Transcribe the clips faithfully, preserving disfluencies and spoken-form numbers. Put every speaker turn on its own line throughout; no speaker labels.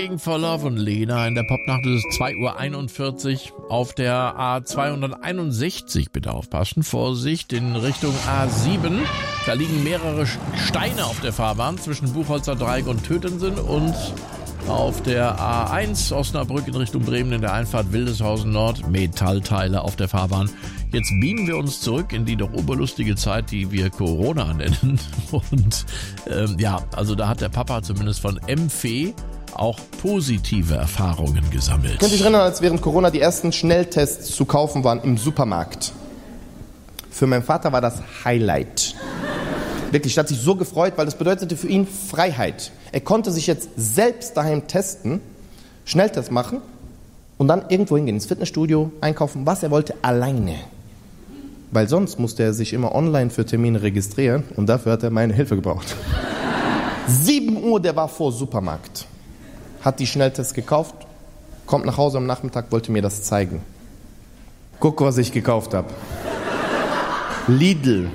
For Love und Lena in der Popnacht ist es zwei Uhr einundvierzig auf der A zweihunderteinundsechzig. Bitte aufpassen, Vorsicht in Richtung A sieben. Da liegen mehrere Steine auf der Fahrbahn zwischen Buchholzer Dreieck und Tötensen und auf der A eins Osnabrück in Richtung Bremen in der Einfahrt Wildeshausen Nord Metallteile auf der Fahrbahn. Jetzt beamen wir uns zurück in die doch oberlustige Zeit, die wir Corona nennen. Und ähm, ja, also da hat der Papa zumindest von M-Fee auch positive Erfahrungen gesammelt.
Könnt ihr euch erinnern, als während Corona die ersten Schnelltests zu kaufen waren im Supermarkt? Für meinen Vater war das Highlight. Wirklich, er hat sich so gefreut, weil das bedeutete für ihn Freiheit. Er konnte sich jetzt selbst daheim testen, Schnelltest machen und dann irgendwo hingehen, ins Fitnessstudio, einkaufen, was er wollte, alleine. Weil sonst musste er sich immer online für Termine registrieren und dafür hat er meine Hilfe gebraucht. sieben Uhr, der war vor Supermarkt. Hat die Schnelltests gekauft, kommt nach Hause am Nachmittag, wollte mir das zeigen. Guck, was ich gekauft habe. Lidl.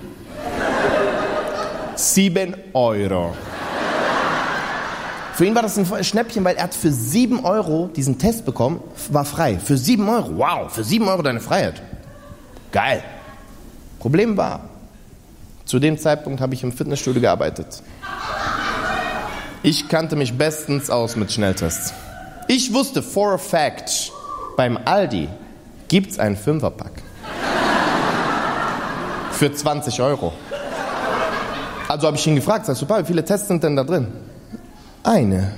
sieben Euro. Für ihn war das ein Schnäppchen, weil er hat für sieben Euro diesen Test bekommen, war frei. Für sieben Euro, wow, für sieben Euro deine Freiheit. Geil. Problem war, zu dem Zeitpunkt habe ich im Fitnessstudio gearbeitet. Ich kannte mich bestens aus mit Schnelltests. Ich wusste for a fact, beim Aldi gibt's einen Fünferpack. Für zwanzig Euro. Also habe ich ihn gefragt, sagst du, wie viele Tests sind denn da drin? Eine.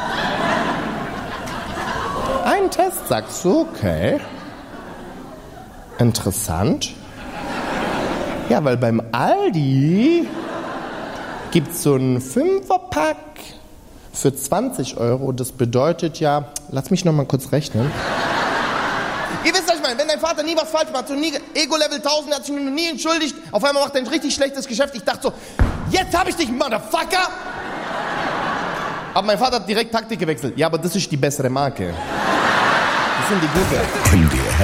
Ein Test, sagst du, okay. Interessant. Ja, weil beim Aldi gibt's so einen Fünferpack für zwanzig Euro. Das bedeutet ja, lass mich noch mal kurz rechnen. Ihr wisst, was ich meine, wenn dein Vater nie was falsch macht, so nie Ego-Level tausend, er hat sich noch nie entschuldigt, auf einmal macht er ein richtig schlechtes Geschäft. Ich dachte so, jetzt hab ich dich, Motherfucker! Aber mein Vater hat direkt Taktik gewechselt. Ja, aber das ist die bessere Marke. Das sind die gute.